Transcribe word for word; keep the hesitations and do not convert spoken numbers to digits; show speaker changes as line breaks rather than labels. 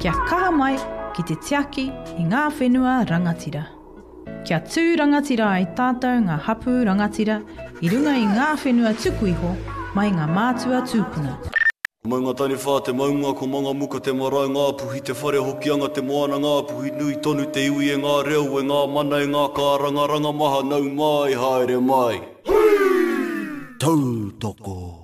Kia kaha mai ki te tiaki i ngā whenua rangatira. Kia tū rangatira ai tātou ngā hapu rangatira i runga i ngā whenua tuku iho mai ngā mātua tūpuna.
Mai ngā tani whā te maunga ko mga muka te marae ngā puhi te whare hokianga te moana ngā puhi nui tonu te iwi e ngā reo e ngā mana e ngā kāranga ranga maha nau mai haere mai. Tautoko.